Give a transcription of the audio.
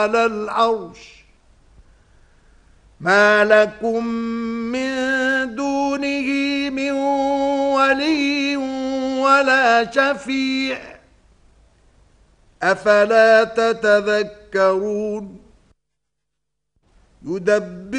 على العرش ما لكم من دونه من ولي ولا شفيع أفلا تتذكرون يدبر